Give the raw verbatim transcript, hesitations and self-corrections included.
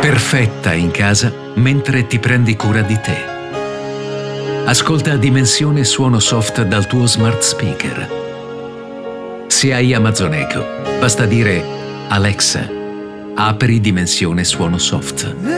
perfetta in casa mentre ti prendi cura di te. Ascolta Dimensione Suono Soft dal tuo smart speaker. Se hai Amazon Echo, basta dire Alexa, apri Dimensione Suono Soft.